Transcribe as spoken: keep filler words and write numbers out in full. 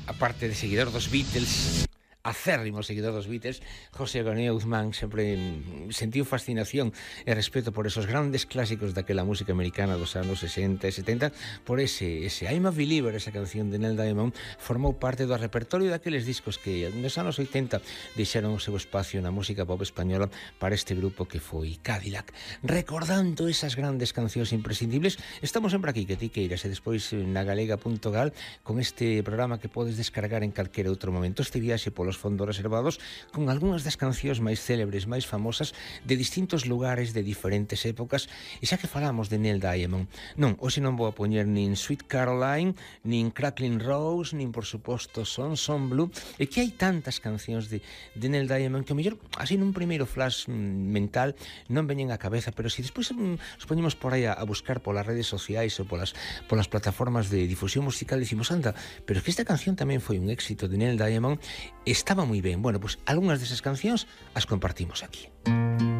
aparte de seguidor dos Beatles, acérrimo seguidor dos Beatles, José Gonía Guzmán sempre sentiu fascinación e respeto por esos grandes clásicos daquela música americana dos anos sesenta e setenta, por ese, ese I'm a Believer, esa canción de Neil Diamond, formou parte do repertorio daqueles discos que nos anos oitenta deixaron o seu espacio na música pop española para este grupo que foi Cadillac. Recordando esas grandes cancións imprescindibles, estamos sempre aquí, que ti queiras, e despois na galega punto gal, con este programa que podes descargar en calquera outro momento, este viaxe polo os fondos reservados con algunhas das cancións máis célebres, máis famosas de distintos lugares, de diferentes épocas. E xa que falamos de Neil Diamond, non, hoxe non vou a poñer nin Sweet Caroline, nin Crackling Rose, nin por suposto Son Son Blue, e que hai tantas cancións de, de Neil Diamond que o mellor, así nun primeiro flash mental non veñen á cabeza, pero se despois nos poñemos por aí a, a buscar polas redes sociais ou polas, polas plataformas de difusión musical, dicimos, anda, pero é que esta canción tamén foi un éxito de Neil Diamond, estaba moi ben. Bueno, pois algunhas desas cancións as compartimos aquí.